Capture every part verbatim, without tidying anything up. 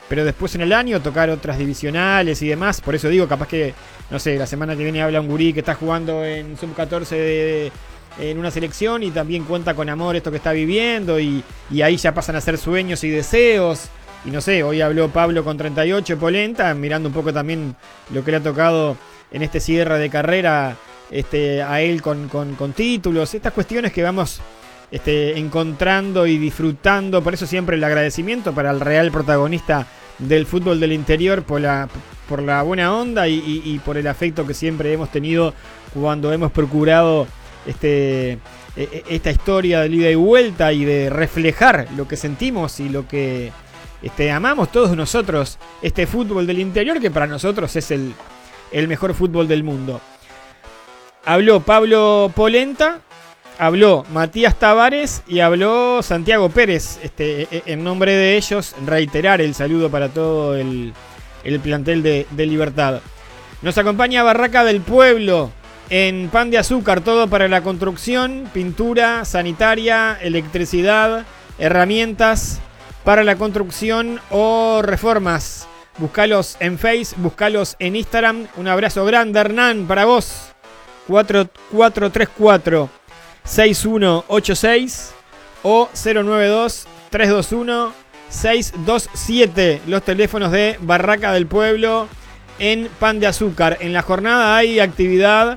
pero después en el año tocar otras divisionales y demás. Por eso digo, capaz que, no sé, la semana que viene habla un gurí que está jugando en sub catorce de, de, en una selección y también cuenta con amor esto que está viviendo y, y ahí ya pasan a ser sueños y deseos. Y no sé, hoy habló Pablo con treinta y ocho Polenta, mirando un poco también lo que le ha tocado en este cierre de carrera este, a él con, con, con títulos. Estas cuestiones que vamos este, encontrando y disfrutando. Por eso siempre el agradecimiento para el real protagonista del fútbol del interior por la, por la buena onda y, y, y por el afecto que siempre hemos tenido cuando hemos procurado este, esta historia de ida y vuelta y de reflejar lo que sentimos y lo que este, amamos todos nosotros, este fútbol del interior que para nosotros es el, el mejor fútbol del mundo. Habló Pablo Polenta, habló Matías Tavares y habló Santiago Pérez. Este, en nombre de ellos, reiterar el saludo para todo el, el plantel de, de Libertad. Nos acompaña Barraca del Pueblo en Pan de Azúcar, todo para la construcción, pintura, sanitaria, electricidad, herramientas para la construcción o reformas. Búscalos en Face, búscalos en Instagram. Un abrazo grande, Hernán, para vos. cuatro cuatro tres cuatro seis uno ocho seis o cero nueve dos tres dos uno seis dos siete, los teléfonos de Barraca del Pueblo en Pan de Azúcar. En la jornada hay actividad,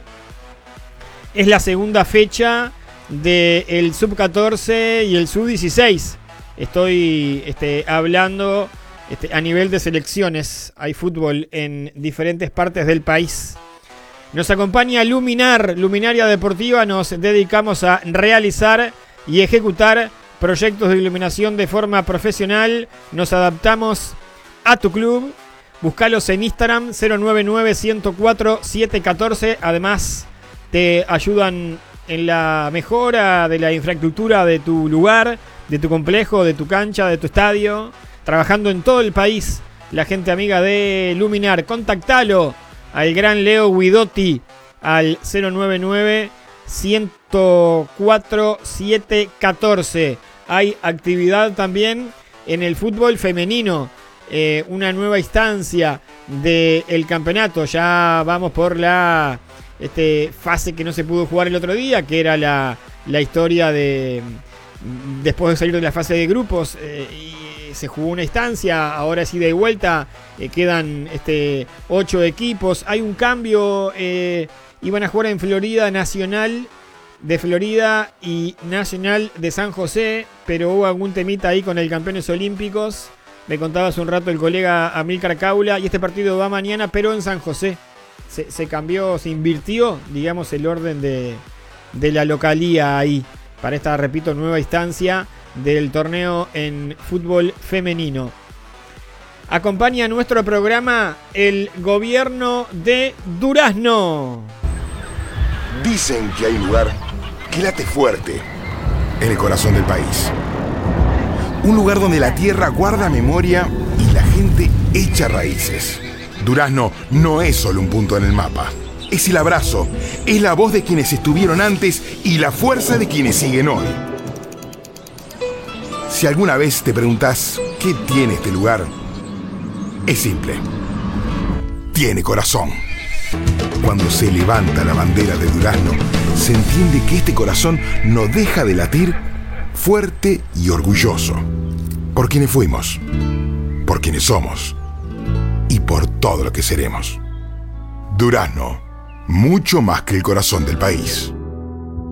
es la segunda fecha del sub catorce y el sub dieciséis. Estoy este, hablando este, a nivel de selecciones, hay fútbol en diferentes partes del país. Nos acompaña Luminar, Luminaria Deportiva. Nos dedicamos a realizar y ejecutar proyectos de iluminación de forma profesional. Nos adaptamos a tu club. Búscalos en Instagram cero nueve nueve uno cero cuatro siete uno cuatro. Además, te ayudan en la mejora de la infraestructura de tu lugar, de tu complejo, de tu cancha, de tu estadio. Trabajando en todo el país, la gente amiga de Luminar. Contactalo al gran Leo Guidotti al cero nueve nueve uno cero cuatro siete uno cuatro. Hay actividad también en el fútbol femenino, eh, una nueva instancia del campeonato. Ya vamos por la este, fase que no se pudo jugar el otro día, que era la, la historia de después de salir de la fase de grupos. Eh, y se jugó una instancia, ahora es ida y vuelta, eh, quedan este, ocho equipos, hay un cambio, eh, iban a jugar en Florida Nacional de Florida y Nacional de San José, pero hubo algún temita ahí con el Campeones Olímpicos, me contaba hace un rato el colega Amílcar Caula, y este partido va mañana, pero en San José, se, se cambió, se invirtió, digamos, el orden de, de la localía ahí, para esta, repito, nueva instancia del torneo en fútbol femenino. Acompaña nuestro programa el gobierno de Durazno. Dicen que hay un lugar que late fuerte en el corazón del país. Un lugar donde la tierra guarda memoria y la gente echa raíces. Durazno no es solo un punto en el mapa. Es el abrazo, es la voz de quienes estuvieron antes y la fuerza de quienes siguen hoy. Si alguna vez te preguntás qué tiene este lugar, es simple. Tiene corazón. Cuando se levanta la bandera de Durazno, se entiende que este corazón no deja de latir fuerte y orgulloso. Por quienes fuimos, por quienes somos y por todo lo que seremos. Durazno, mucho más que el corazón del país.